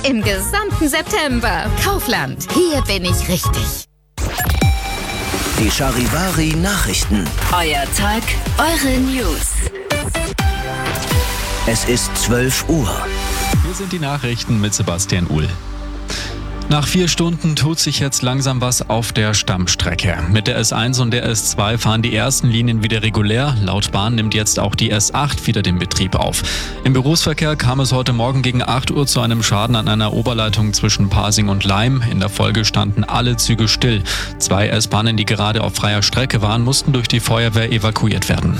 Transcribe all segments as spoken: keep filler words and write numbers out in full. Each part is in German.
im gesamten September. Kaufland, hier bin ich richtig. Die Charivari-Nachrichten. Euer Tag, eure News. Es ist zwölf Uhr. Hier sind die Nachrichten mit Sebastian Uhl. Nach vier Stunden tut sich jetzt langsam was auf der Stammstrecke. Mit der S eins und der S zwei fahren die ersten Linien wieder regulär. Laut Bahn nimmt jetzt auch die S acht wieder den Betrieb auf. Im Berufsverkehr kam es heute Morgen gegen acht Uhr zu einem Schaden an einer Oberleitung zwischen Pasing und Laim. In der Folge standen alle Züge still. Zwei S-Bahnen, die gerade auf freier Strecke waren, mussten durch die Feuerwehr evakuiert werden.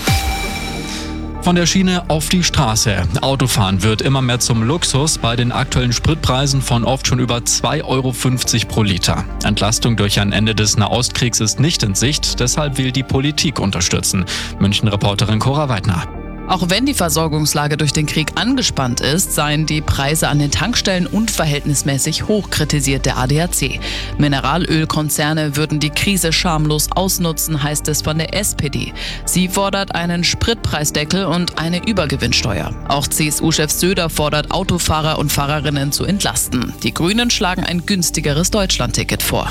Von der Schiene auf die Straße. Autofahren wird immer mehr zum Luxus bei den aktuellen Spritpreisen von oft schon über zwei Euro fünfzig pro Liter. Entlastung durch ein Ende des Nahostkriegs ist nicht in Sicht, deshalb will die Politik unterstützen. München-Reporterin Cora Weidner. Auch wenn die Versorgungslage durch den Krieg angespannt ist, seien die Preise an den Tankstellen unverhältnismäßig hoch, kritisiert der A D A C. Mineralölkonzerne würden die Krise schamlos ausnutzen, heißt es von der S P D. Sie fordert einen Spritpreisdeckel und eine Übergewinnsteuer. Auch C S U-Chef Söder fordert, Autofahrer und Fahrerinnen zu entlasten. Die Grünen schlagen ein günstigeres Deutschlandticket vor.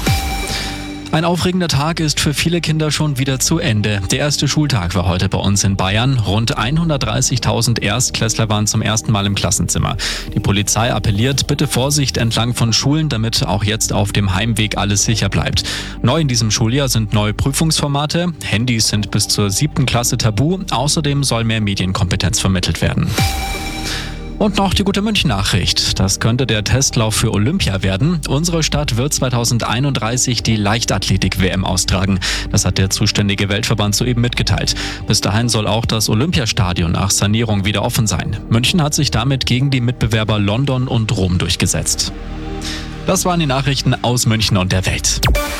Ein aufregender Tag ist für viele Kinder schon wieder zu Ende. Der erste Schultag war heute bei uns in Bayern. Rund hundertdreißigtausend Erstklässler waren zum ersten Mal im Klassenzimmer. Die Polizei appelliert, bitte Vorsicht entlang von Schulen, damit auch jetzt auf dem Heimweg alles sicher bleibt. Neu in diesem Schuljahr sind neue Prüfungsformate. Handys sind bis zur siebten Klasse tabu. Außerdem soll mehr Medienkompetenz vermittelt werden. Und noch die gute München-Nachricht. Das könnte der Testlauf für Olympia werden. Unsere Stadt wird zweitausendeinunddreißig die Leichtathletik-W M austragen. Das hat der zuständige Weltverband soeben mitgeteilt. Bis dahin soll auch das Olympiastadion nach Sanierung wieder offen sein. München hat sich damit gegen die Mitbewerber London und Rom durchgesetzt. Das waren die Nachrichten aus München und der Welt.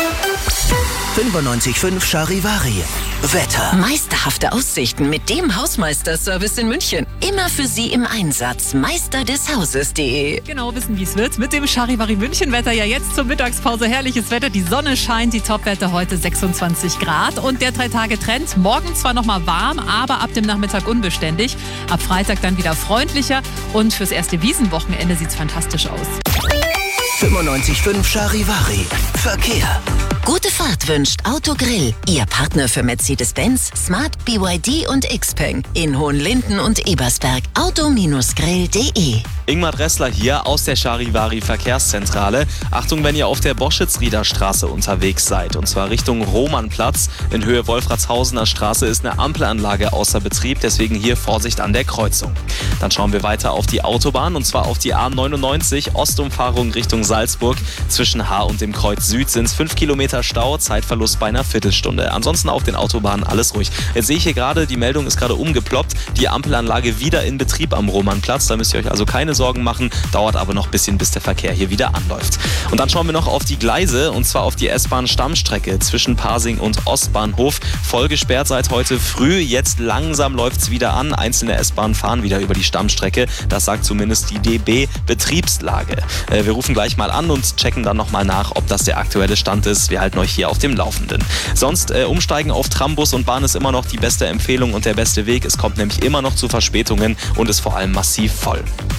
fünfundneunzig Komma fünf Charivari. Wetter. Meisterhafte Aussichten mit dem Hausmeister-Service in München. Immer für Sie im Einsatz. Meister des Hauses punkt de. Genau wissen, wie es wird. Mit dem Charivari München-Wetter ja jetzt zur Mittagspause. Herrliches Wetter, die Sonne scheint, die Topwerte heute sechsundzwanzig Grad. Und der Drei-Tage-Trend, morgen zwar noch mal warm, aber ab dem Nachmittag unbeständig. Ab Freitag dann wieder freundlicher. Und fürs erste Wiesenwochenende sieht es fantastisch aus. fünfundneunzig Komma fünf Charivari. Verkehr. Gute Fahrt wünscht Autogrill. Ihr Partner für Mercedes-Benz, Smart, B Y D und Xpeng. In Hohenlinden und Ebersberg. auto Grill punkt de. Ingmar Dressler hier aus der Charivari Verkehrszentrale. Achtung, wenn ihr auf der Boschitz-Rieder Straße unterwegs seid, und zwar Richtung Romannplatz. In Höhe Wolfratshausener Straße ist eine Ampelanlage außer Betrieb, deswegen hier Vorsicht an der Kreuzung. Dann schauen wir weiter auf die Autobahn, und zwar auf die A neunundneunzig, Ostumfahrung Richtung Salzburg. Zwischen H und dem Kreuz Süd sind es fünf Kilometer Stau, Zeitverlust bei einer Viertelstunde. Ansonsten auf den Autobahnen alles ruhig. Jetzt sehe ich hier gerade, die Meldung ist gerade umgeploppt, die Ampelanlage wieder in Betrieb am Romannplatz. Da müsst ihr euch also keine Sorgen machen, dauert aber noch ein bisschen, bis der Verkehr hier wieder anläuft. Und dann schauen wir noch auf die Gleise, und zwar auf die S-Bahn-Stammstrecke zwischen Pasing und Ostbahnhof. Voll gesperrt seit heute früh, jetzt langsam läuft es wieder an. Einzelne S-Bahnen fahren wieder über die Stammstrecke. Das sagt zumindest die D B Betriebslage. Äh, wir rufen gleich mal an und checken dann nochmal nach, ob das der aktuelle Stand ist. Wir halten euch hier auf dem Laufenden. Sonst äh, umsteigen auf Tram, Bus und Bahn ist immer noch die beste Empfehlung und der beste Weg. Es kommt nämlich immer noch zu Verspätungen und ist vor allem massiv voll.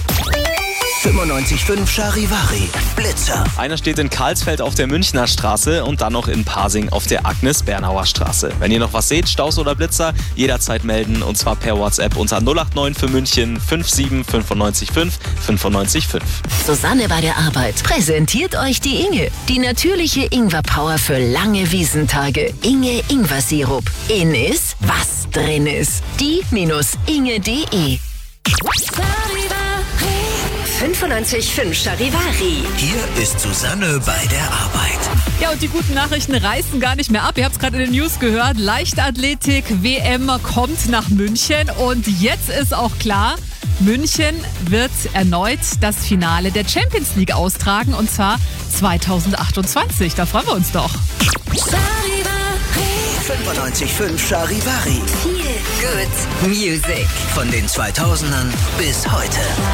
fünfundneunzig Komma fünf Charivari. Blitzer. Einer steht in Karlsfeld auf der Münchner Straße und dann noch in Pasing auf der Agnes-Bernauer Straße. Wenn ihr noch was seht, Staus oder Blitzer, jederzeit melden, und zwar per WhatsApp unter null acht neun für München fünf sieben fünf neun fünf fünf neun fünf. Susanne bei der Arbeit präsentiert euch die Inge. Die natürliche Ingwer-Power für lange Wiesentage. Inge Ingwer-Sirup. In ist, was drin ist. die Inge punkt de. fünfundneunzig Komma fünf Charivari. Hier ist Susanne bei der Arbeit. Ja, und die guten Nachrichten reißen gar nicht mehr ab. Ihr habt es gerade in den News gehört. Leichtathletik-W M kommt nach München. Und jetzt ist auch klar, München wird erneut das Finale der Champions League austragen. Und zwar zweitausendachtundzwanzig. Da freuen wir uns doch. fünfundneunzig Komma fünf Charivari. Feel good music. Von den zweitausendern bis heute.